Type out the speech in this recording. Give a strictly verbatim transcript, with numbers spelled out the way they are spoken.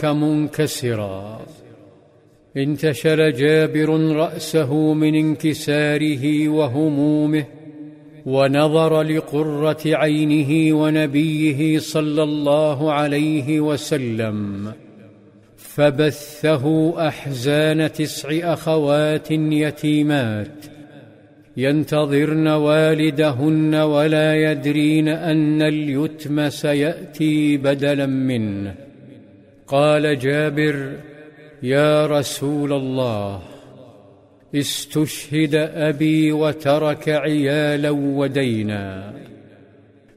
ترك منكسرا. انتشل جابر رأسه من انكساره وهمومه، ونظر لقرة عينه ونبيه صلى الله عليه وسلم، فبثه أحزان تسع أخوات يتيمات ينتظرن والدهن ولا يدرين أن اليتم سيأتي بدلا منه. قال جابر: يا رسول الله، استشهد أبي وترك عيالا ودينا.